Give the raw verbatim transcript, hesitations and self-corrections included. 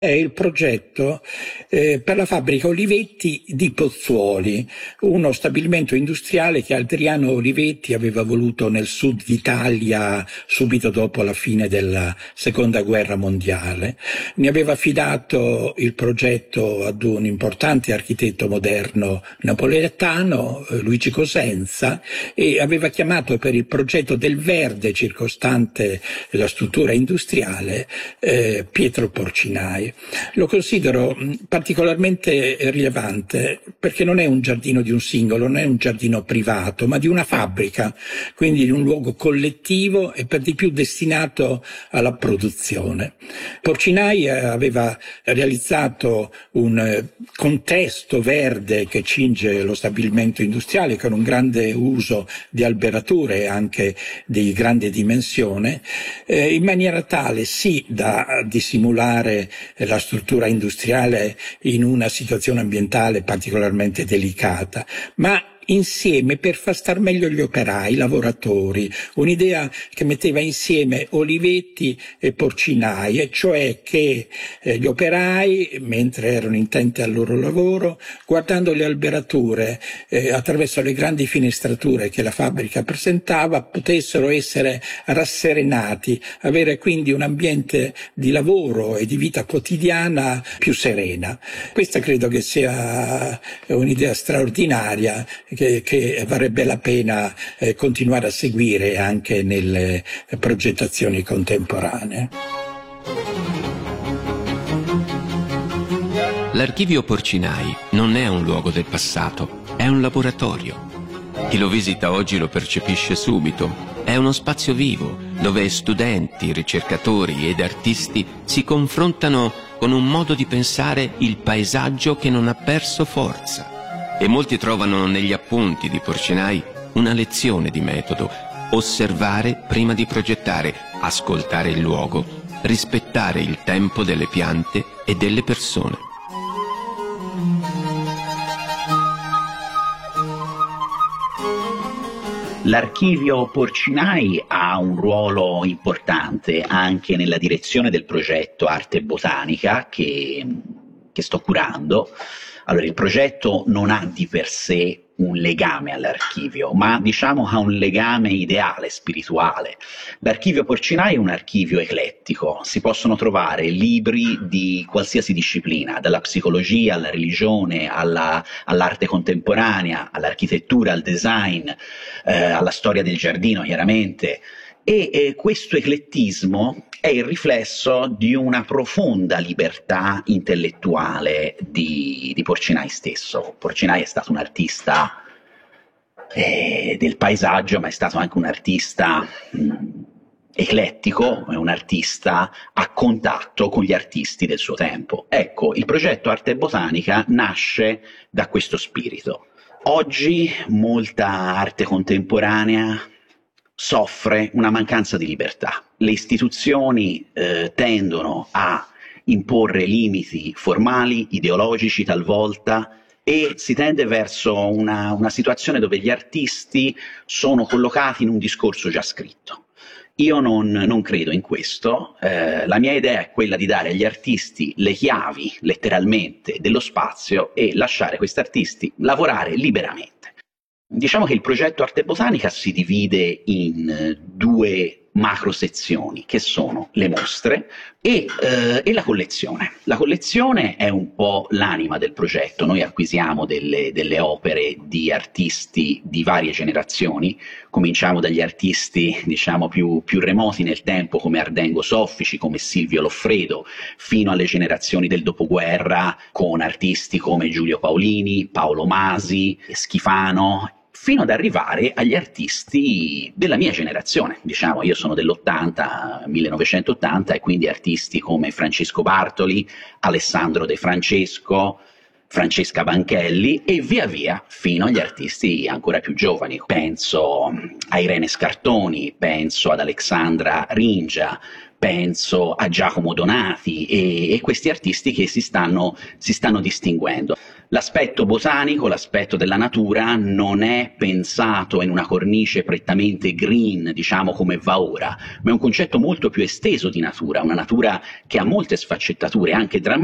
È il progetto eh, per la fabbrica Olivetti di Pozzuoli, uno stabilimento industriale che Adriano Olivetti aveva voluto nel sud d'Italia subito dopo la fine della seconda guerra mondiale. Ne aveva affidato il progetto ad un importante architetto moderno napoletano, eh, Luigi Cosenza, e aveva chiamato per il progetto del verde circostante la struttura industriale eh, Pietro Porcinai. Lo considero particolarmente rilevante perché non è un giardino di un singolo, non è un giardino privato, ma di una fabbrica, quindi di un luogo collettivo e per di più destinato alla produzione. Porcinai aveva realizzato un contesto verde che cinge lo stabilimento industriale con un grande uso di alberature anche di grande dimensione, eh, in maniera tale sì da dissimulare la struttura industriale in una situazione ambientale particolarmente delicata, ma insieme per far star meglio gli operai, i lavoratori, un'idea che metteva insieme Olivetti e Porcinai, e cioè che eh, gli operai, mentre erano intenti al loro lavoro, guardando le alberature eh, attraverso le grandi finestrature che la fabbrica presentava, potessero essere rasserenati, avere quindi un ambiente di lavoro e di vita quotidiana più serena. Questa credo che sia un'idea straordinaria Che, che varrebbe la pena eh, continuare a seguire anche nelle progettazioni contemporanee. L'archivio Porcinai non è un luogo del passato, è un laboratorio. Chi lo visita oggi lo percepisce subito. È uno spazio vivo dove studenti, ricercatori ed artisti si confrontano con un modo di pensare il paesaggio che non ha perso forza. E molti trovano negli appunti di Porcinai una lezione di metodo: osservare prima di progettare, ascoltare il luogo, rispettare il tempo delle piante e delle persone. L'archivio Porcinai ha un ruolo importante anche nella direzione del progetto Arte Botanica che, che sto curando. Allora, il progetto non ha di per sé un legame all'archivio, ma diciamo ha un legame ideale, spirituale. L'archivio Porcinai è un archivio eclettico, si possono trovare libri di qualsiasi disciplina, dalla psicologia alla religione, alla, all'arte contemporanea, all'architettura, al design, eh, alla storia del giardino chiaramente. E eh, questo eclettismo è il riflesso di una profonda libertà intellettuale di, di Porcinai stesso. Porcinai è stato un artista eh, del paesaggio, ma è stato anche un artista mh, eclettico, è un artista a contatto con gli artisti del suo tempo. Ecco, il progetto Arte Botanica nasce da questo spirito. Oggi molta arte contemporanea soffre una mancanza di libertà. Le istituzioni eh, tendono a imporre limiti formali, ideologici talvolta, e si tende verso una, una situazione dove gli artisti sono collocati in un discorso già scritto. Io non, non credo in questo, eh, la mia idea è quella di dare agli artisti le chiavi, letteralmente, dello spazio e lasciare questi artisti lavorare liberamente. Diciamo che il progetto Arte Botanica si divide in due macro sezioni, che sono le mostre e, eh, e la collezione. La collezione è un po' l'anima del progetto. Noi acquisiamo delle, delle opere di artisti di varie generazioni, cominciamo dagli artisti diciamo più, più remoti nel tempo come Ardengo Soffici, come Silvio Loffredo, fino alle generazioni del dopoguerra con artisti come Giulio Paolini, Paolo Masi, Schifano, fino ad arrivare agli artisti della mia generazione. Diciamo, io sono dell'ottanta, millenovecentottanta, e quindi artisti come Francesco Bartoli, Alessandro De Francesco, Francesca Banchelli e via via fino agli artisti ancora più giovani. Penso a Irene Scartoni, penso ad Alexandra Ringia, penso a Giacomo Donati e, e questi artisti che si stanno, si stanno distinguendo. L'aspetto botanico, l'aspetto della natura, non è pensato in una cornice prettamente green, diciamo come va ora, ma è un concetto molto più esteso di natura, una natura che ha molte sfaccettature, anche drammatiche,